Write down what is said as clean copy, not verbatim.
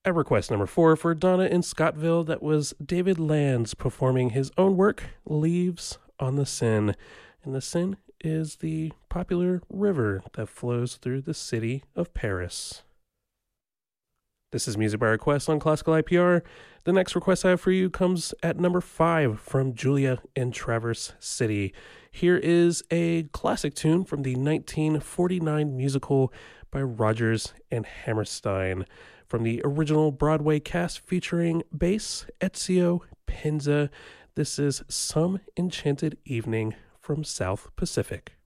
At request number 4 for Donna in Scottville, that was David Lands performing his own work, Leaves on the Seine. And the Seine is the popular river that flows through the city of Paris. This is Music by Request on Classical IPR. The next request I have for you comes at number 5 from Julia in Traverse City. Here is a classic tune from the 1949 musical by Rodgers and Hammerstein from the original Broadway cast featuring bass Ezio Pinza. This is Some Enchanted Evening from South Pacific.